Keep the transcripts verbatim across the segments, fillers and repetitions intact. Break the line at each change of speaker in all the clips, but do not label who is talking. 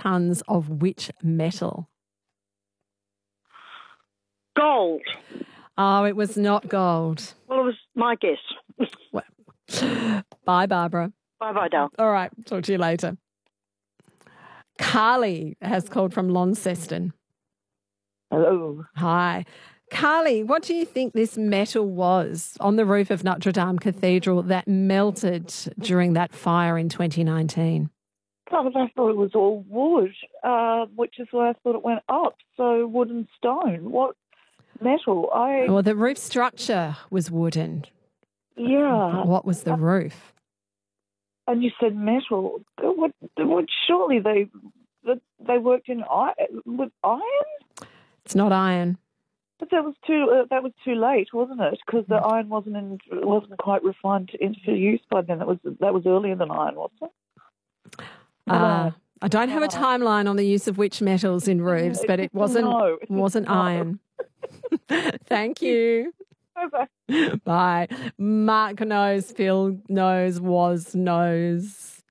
tonnes of which metal?
Gold.
Oh, it was not gold.
Well, it was my guess.
Well, bye, Barbara.
Bye-bye, Dal.
All right, talk to you later. Carly has called from Launceston.
Hello.
Hi. Carly, what do you think this metal was on the roof of Notre Dame Cathedral that melted during that fire in twenty nineteen?
Oh, I thought it was all wood, uh, which is why I thought it went up. So wood and stone. What metal? I
Well, the roof structure was wooden.
yeah.
What was the roof?
And you said metal. What? What? Surely they they worked in iron with iron.
It's not iron.
But that was too uh, that was too late, wasn't it? Because the iron wasn't in, wasn't quite refined into use by then. That was that was earlier than iron, wasn't it?
Uh, I don't have a timeline on the use of which metals in roofs, but it wasn't
No, it's
wasn't
no.
iron. Thank you.
Bye-bye.
Bye. Mark knows, Phil knows, was knows.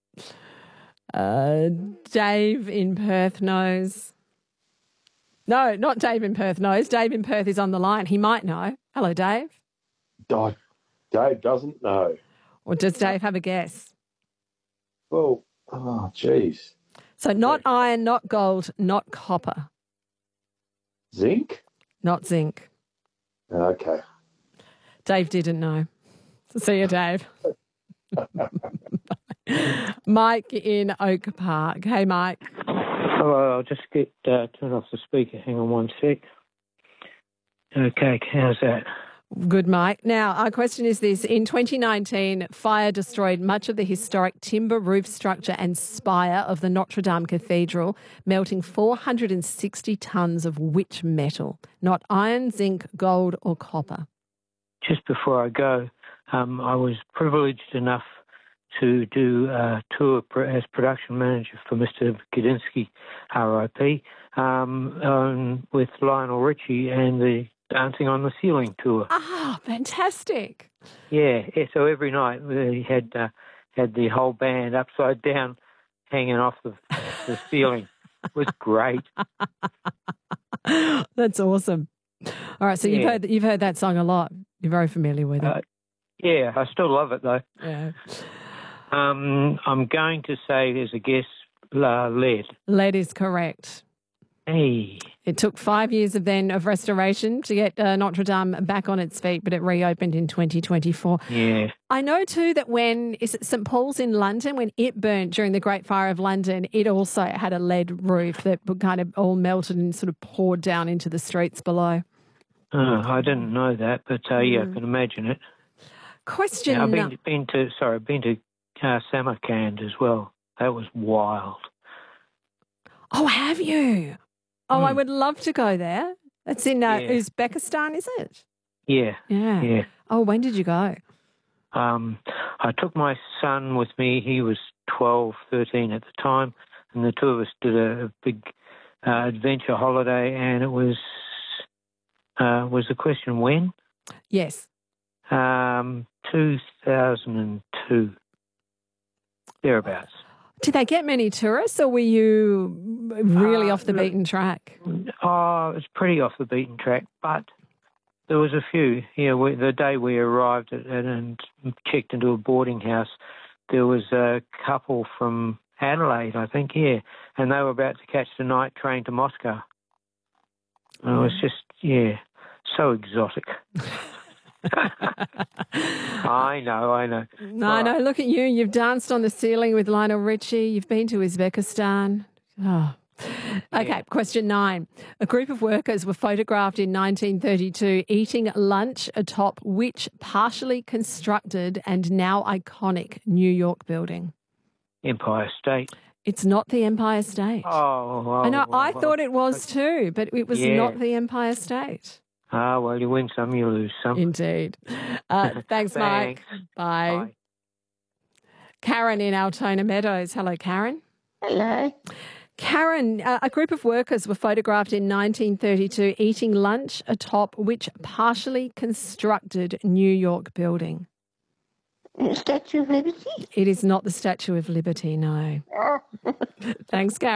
Uh, Dave in Perth knows. No, not Dave in Perth knows. Dave in Perth is on the line. He might know. Hello, Dave.
Oh, Dave doesn't know.
Or does Dave have a guess?
Well, oh, geez.
So not iron, not gold, not copper,
Zinc?
not zinc.
Okay.
Dave didn't know. See you, Dave. Mike in Oak Park. Hey, Mike.
Hello, I'll just get uh, turn off the speaker. Hang on one sec. Okay, how's that?
Good, Mike. Now, our question is this. In twenty nineteen, fire destroyed much of the historic timber roof structure and spire of the Notre Dame Cathedral, melting four hundred sixty tonnes of which metal? Not iron, zinc, gold or copper.
Just before I go, um, I was privileged enough to do a tour as production manager for Mister Gudinski, R I P, um, um, with Lionel Richie and the Dancing on the Ceiling tour.
Ah, fantastic.
Yeah, yeah, so every night we had uh, had the whole band upside down hanging off the, the ceiling. It was great.
That's awesome. All right, so
Yeah.
you've heard you've heard that song a lot. You're very familiar with it.
Uh, yeah, I still love it though.
Yeah.
Um, I'm going to say there's a guess, uh, lead.
Lead is correct.
Hey.
It took five years of then of restoration to get uh, Notre Dame back on its feet, but it reopened in twenty twenty-four.
Yeah.
I know too that when is it Saint Paul's in London, when it burnt during the Great Fire of London, it also had a lead roof that kind of all melted and sort of poured down into the streets below.
Oh, I didn't know that, but uh, yeah, I can imagine it.
Question.
Yeah, I've been, been to sorry, I've been to uh, Samarkand as well. That was wild.
Oh, have you? Oh,
Mm.
I would love to go there. It's in uh,
Yeah.
Uzbekistan, is it?
Yeah.
Yeah.
Yeah.
Oh, when did you go?
Um, I took my son with me. He was twelve, thirteen at the time, and the two of us did a, a big uh, adventure holiday, and it was uh, was the question when?
Yes.
Um, two thousand two, thereabouts.
Did they get many tourists, or were you really
Uh,
off the
look-
beaten track?
Oh, it was pretty off the beaten track, but there was a few. Yeah, we, the day we arrived at, at, and checked into a boarding house, there was a couple from Adelaide, I think, yeah, and they were about to catch the night train to Moscow. And it was just, yeah, so exotic. I know, I know.
No, I know. Look at you. You've danced on the ceiling with Lionel Richie. You've been to Uzbekistan. Oh. Okay,
Yeah.
question nine. A group of workers were photographed in nineteen thirty-two eating lunch atop which partially constructed and now iconic New York building?
Empire State.
It's not the Empire State.
Oh, well,
I know.
well,
I
well.
thought it was too, but it was
Yeah.
not the Empire State.
Ah, well, you win some, you lose some.
Indeed. Uh, thanks, Mike.
Thanks.
Bye.
Bye.
Karen in Altona Meadows. Hello, Karen.
Hello.
Karen, uh, a group of workers were photographed in nineteen thirty-two eating lunch atop which partially constructed New York building?
Statue of Liberty?
It is not the Statue of Liberty, no. Thanks, Karen.